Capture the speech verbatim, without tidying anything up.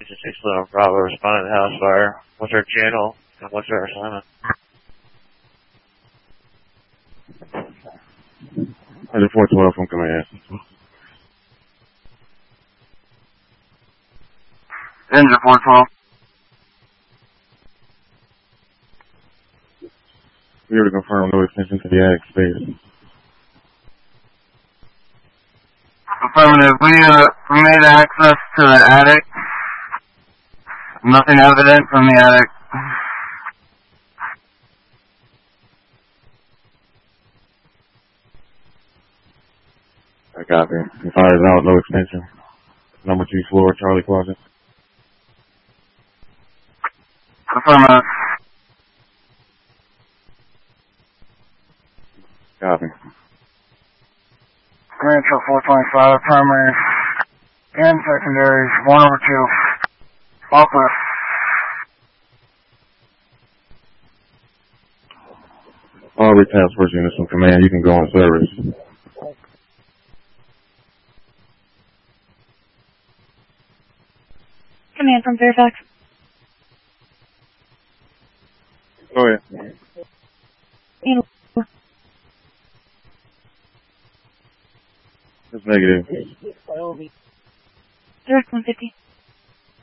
six eleven Bravo responding to the house fire. What's our channel and what's our assignment? Engine four twelve from command. Engine four twelve. We already confirmed no extension to the attic space. Affirmative. We, uh, we made access to the attic. Nothing evident from the attic. I copy. The fire is out, no extension. Number two floor, Charlie Closet. Affirmative. Copy. Grand Trail four twenty-five, primary and secondaries, one over two. Offer. All task force units from command, you can go on service. Command from Fairfax. Go ahead. And That's negative. direct one fifty.